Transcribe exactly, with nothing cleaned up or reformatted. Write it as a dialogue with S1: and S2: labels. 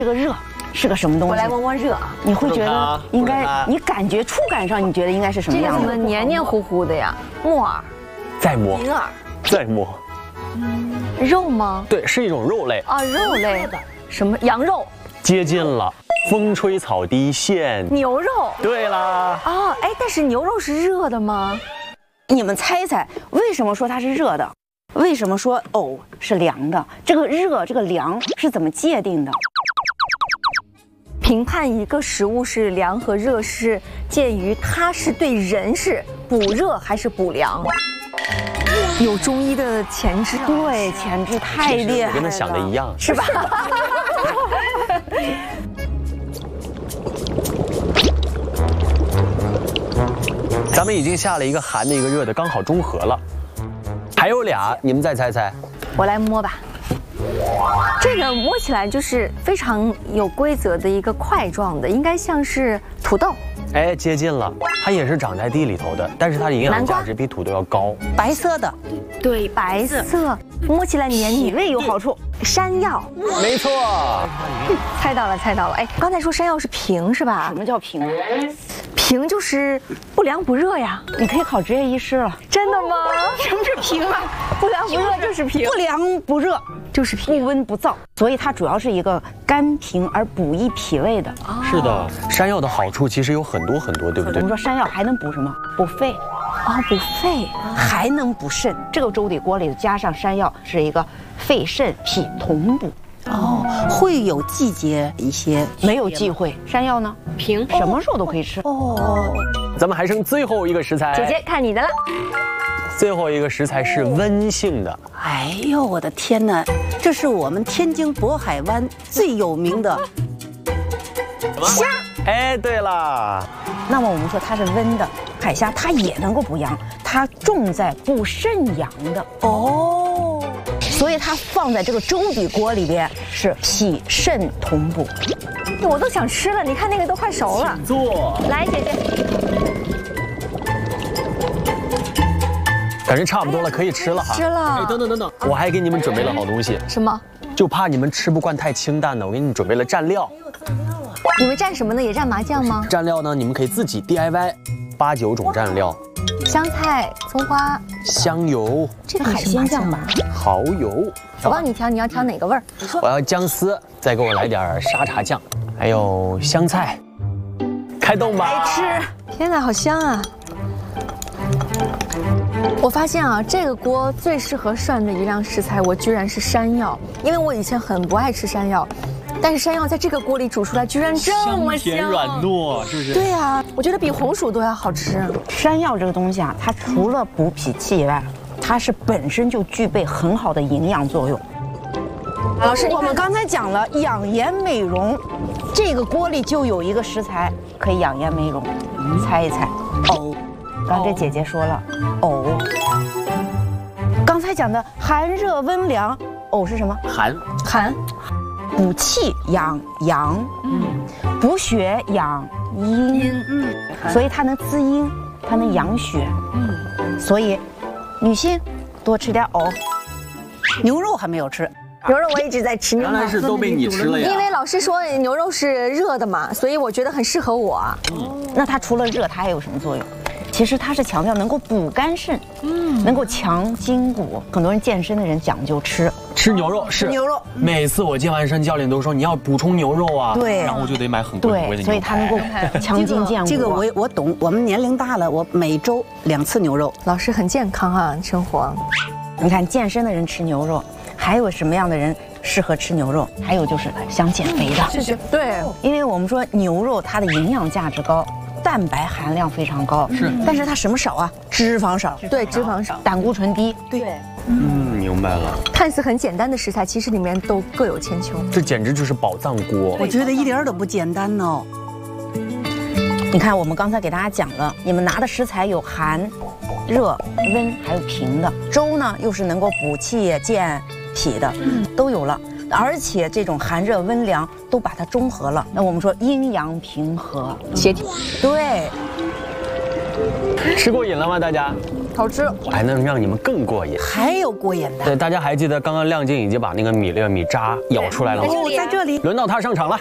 S1: 这个热是个什么东西？
S2: 我来摸摸热啊，
S1: 你会觉得应该，你感觉触感上你觉得应该是什么样的？
S2: 这个怎么黏黏糊糊的呀？木耳，
S3: 再摸，
S2: 银耳，
S3: 再摸。
S2: 肉吗？
S3: 对，是一种肉类
S2: 啊，肉类，什么羊肉？
S3: 接近了，风吹草低见
S2: 牛肉。
S3: 对啦。
S2: 哦，哎，但是牛肉是热的吗？
S1: 你们猜一猜，为什么说它是热的？为什么说藕是凉的？这个热，这个凉是怎么界定的？
S2: 评判一个食物是凉和热是鉴于它是对人是补热还是补凉。有中医的前置，
S1: 对，前置太厉害了，
S3: 我跟他想的一样，
S2: 是吧？
S3: 咱们已经下了一个寒的，一个热的，刚好中和了。还有俩，你们再猜猜。
S2: 我来摸吧。这个摸起来就是非常有规则的一个块状的，应该像是土豆。
S3: 哎，接近了，它也是长在地里头的，但是它的营养价值比土豆要高。
S1: 白色的，
S2: 对，白色，摸起来黏腻，
S1: 胃有好处。
S2: 山药，
S3: 没错，
S2: 猜到了，猜到了。哎，刚才说山药是平是吧？
S1: 什么叫平？
S2: 平就是不凉不热呀。
S1: 你可以考职业医师了。
S2: 真的吗？
S1: 什么是平啊？
S2: 不凉不热就是平，
S1: 不凉不热
S2: 就是平，
S1: 不温不燥，所以它主要是一个甘平而补益脾胃的。
S3: 是的，山药的好处其实有很多很多，对不对？
S1: 我们说山药还能补什么？补肺。
S2: 哦，补肺，
S1: 还能补肾。这个粥底锅里加上山药，是一个肺肾脾同补。
S4: 哦，会有季节一些，
S1: 没有忌讳。山药呢，
S2: 平，
S1: 什么时候都可以吃。
S4: 哦，
S3: 咱们还剩最后一个食材，
S2: 姐姐看你的了。
S3: 最后一个食材是温性的。
S4: 哎呦，我的天哪，这是我们天津渤海湾最有名的
S3: 虾。哎，对了，
S1: 那么我们说它是温的海虾，它也能够补阳，它重在补肾阳的哦，所以它放在这个粥底锅里边是脾肾同补。
S2: 我都想吃了，你看那个都快熟了。
S3: 做，
S2: 来，姐姐，
S3: 感觉差不多了，可以吃了哈。
S2: 吃了。
S3: 哎，等等等等，我还给你们准备了好东西。
S2: 什么？
S3: 就怕你们吃不惯太清淡的，我给你们准备了蘸料。
S2: 你们蘸什么呢？也蘸麻酱吗？
S3: 蘸料呢，你们可以自己 D I Y， 八九种蘸料，
S2: 香菜、葱花、
S3: 香油，
S2: 这个海鲜酱吧，
S3: 蚝油。
S2: 我帮你调，你要调哪个味儿？你说。
S3: 我要姜丝，再给我来点沙茶酱，还有香菜。开动吧！
S1: 来吃。
S2: 天哪，好香啊！我发现啊，这个锅最适合涮的一样食材，我居然是山药，因为我以前很不爱吃山药。但是山药在这个锅里煮出来，居然这么香，
S3: 香甜软糯，是不是？
S2: 对啊，我觉得比红薯都要好吃。
S1: 山药这个东西啊，它除了补脾气以外，它是本身就具备很好的营养作用。老师，我们刚才讲了养颜美容，这个锅里就有一个食材可以养颜美容，猜一猜？藕。刚才姐姐说了，藕。刚才讲的寒热温凉，藕是什么？
S3: 寒
S2: 寒。
S1: 补气养阳，嗯，补血养阴，嗯，所以它能滋阴，它能养血，嗯，所以女性多吃点藕。
S4: 牛肉还没有吃，
S2: 牛肉我一直在吃，
S3: 原来是都被你吃了呀。
S2: 因为老师说牛肉是热的嘛，所以我觉得很适合我。
S1: 嗯，那它除了热，它还有什么作用？其实它是强调能够补肝肾，嗯，能够强筋骨。很多人健身的人讲究吃
S3: 吃牛肉，是
S1: 牛肉。
S3: 每次我健完身，教练都说你要补充牛肉啊，
S1: 对，
S3: 然后我就得买很贵很贵的牛肉，
S1: 所以它能够强筋健骨。
S4: 这个我我懂，我们年龄大了，我每周两次牛肉。
S2: 老师很健康啊，生活。
S1: 你看健身的人吃牛肉，还有什么样的人适合吃牛肉？还有就是想减肥的，
S2: 是是，对，
S1: 因为我们说牛肉它的营养价值高。蛋白含量非常高，是，但是它什么少啊？脂肪少，
S2: 对，脂肪少，
S1: 胆固醇低，
S2: 对，
S3: 嗯，明白了。
S2: 看似很简单的食材，其实里面都各有千秋。
S3: 这简直就是宝藏锅，
S4: 我觉得一点都不简单哦。
S1: 你看，我们刚才给大家讲了，你们拿的食材有寒、热、温，还有平的。粥呢，又是能够补气健脾的，嗯，都有了。而且这种寒热温凉都把它中和了，那我们说阴阳平和、
S2: 协调。
S1: 对，
S3: 吃过瘾了吗？大家？
S2: 好吃。
S3: 我还能让你们更过瘾。
S4: 还有过瘾的。
S3: 对，大家还记得刚刚亮晶已经把那个米粒米渣舀出来了吗？
S4: 哦，在这里。
S3: 轮到他上场了。